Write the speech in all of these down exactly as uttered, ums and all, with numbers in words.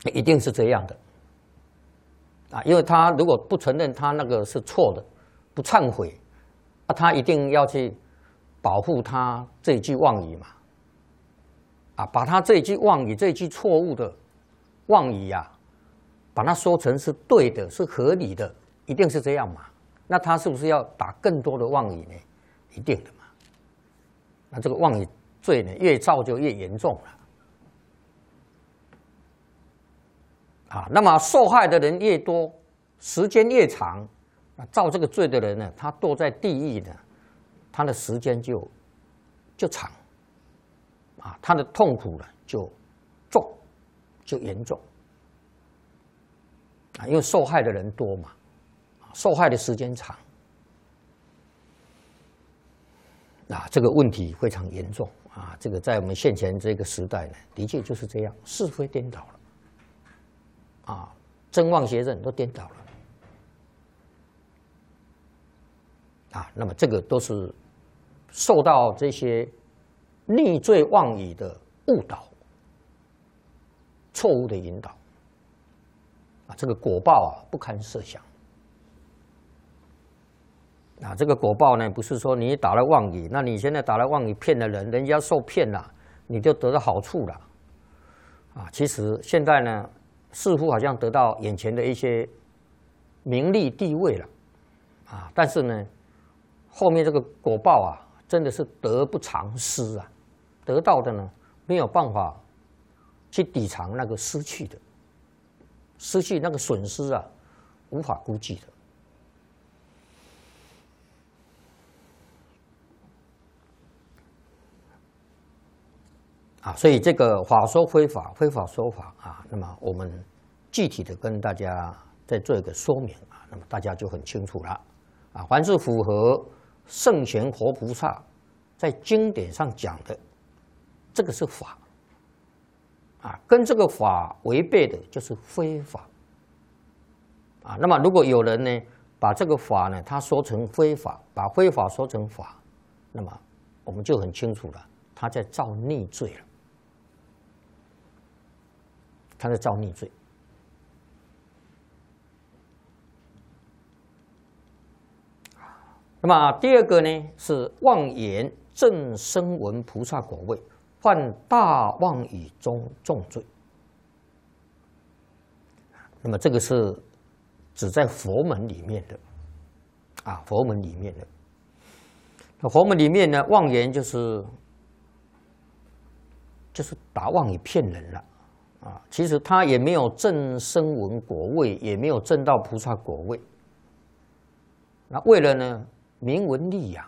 一定是这样的啊，因为他如果不承认他那个是错的，不忏悔，那他一定要去保护他这一句妄语嘛，啊，把他这一句妄语，这一句错误的妄语呀、啊，把它说成是对的，是合理的，一定是这样嘛？那他是不是要打更多的妄语呢？一定的嘛。那这个妄语罪呢，越造就越严重了。啊，那么受害的人越多，时间越长，啊，造这个罪的人呢，他堕在地狱呢，他的时间就就长，啊，他的痛苦呢就重，就严重，啊，因为受害的人多嘛，受害的时间长，啊，这个问题非常严重啊，这个在我们现前这个时代呢，的确就是这样，是非颠倒了。啊，真妄邪正都颠倒了啊！那么这个都是受到这些逆罪妄语的误导、错误的引导啊，这个果报啊不堪设想啊！这个果报呢，不是说你打了妄语，那你现在打了妄语骗了人，人家受骗了，你就得到好处了啊！其实现在呢，似乎好像得到眼前的一些名利地位了，啊，但是呢，后面这个果报啊，真的是得不偿失啊，得到的呢没有办法去抵偿那个失去的，失去那个损失啊，无法估计的。啊，所以这个法说非法，非法说法啊，那么我们具体的跟大家再做一个说明啊，那么大家就很清楚了啊。凡是符合圣贤活菩萨在经典上讲的，这个是法啊，跟这个法违背的就是非法啊。那么如果有人呢，把这个法呢，他说成非法，把非法说成法，那么我们就很清楚了，他在造逆罪了。他在造逆罪。那么第二个呢，是妄言正声闻菩萨果位，犯大妄语中重罪。那么这个是指在佛门里面的啊，佛门里面的。那佛门里面呢，妄言就是就是打妄语骗人了。啊，其实他也没有证声闻果位，也没有证到菩萨果位。那为了呢名闻利养，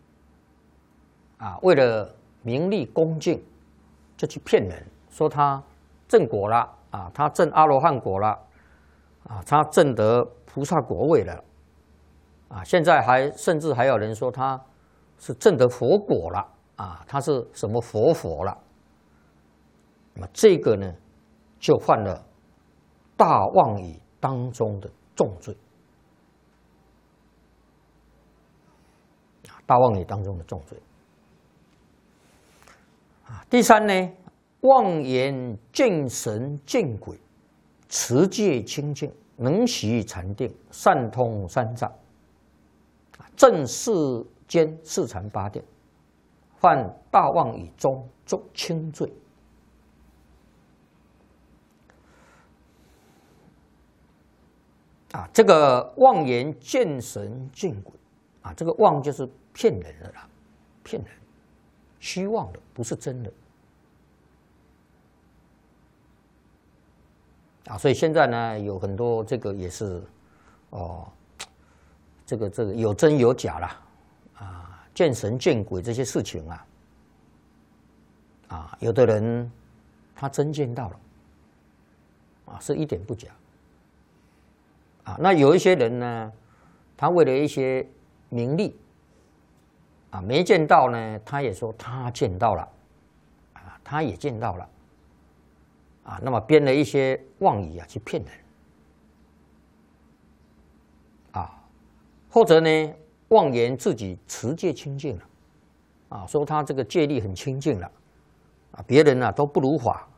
啊，为了名利恭敬，就去骗人，说他证果了，啊，他证阿罗汉果了，啊，他证得菩萨果位了，啊，现在还甚至还有人说他是证得佛果了，啊，他是什么佛佛了。那么这个呢，就犯了大妄语当中的重罪，大妄语当中的重罪。啊，第三呢，妄言见神见鬼，持戒清净，能习禅定，善通三藏，正世间四禅八定，犯大妄语中重轻罪。啊，这个妄言见神见鬼，啊，这个妄就是骗人的啦，骗人，虚妄的，不是真的。啊，所以现在呢，有很多这个也是，哦，这个这个有真有假啦，啊，见神见鬼这些事情啊，啊，有的人他真见到了，啊，是一点不假。啊，那有一些人呢，他为了一些名利，啊，没见到呢，他也说他见到了，啊，他也见到了，啊，那么编了一些妄语啊去骗人，啊，或者呢妄言自己持戒清净了，啊，说他这个戒律很清净了，啊，别人呢都不如法，